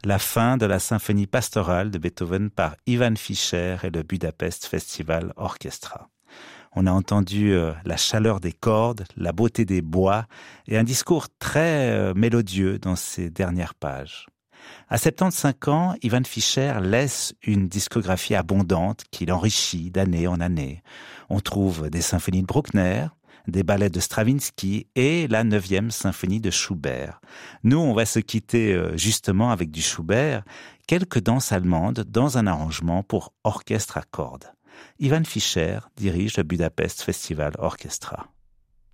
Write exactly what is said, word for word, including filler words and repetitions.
la fin de la symphonie pastorale de Beethoven par Ivan Fischer et le Budapest Festival Orchestra. On a entendu euh, la chaleur des cordes, la beauté des bois et un discours très euh, mélodieux dans ces dernières pages. À soixante-quinze ans, Ivan Fischer laisse une discographie abondante qu'il enrichit d'année en année. On trouve des symphonies de Bruckner, des ballets de Stravinsky et la neuvième symphonie de Schubert. Nous, on va se quitter euh, justement avec du Schubert, quelques danses allemandes dans un arrangement pour orchestre à cordes. Ivan Fischer dirige le Budapest Festival Orchestra.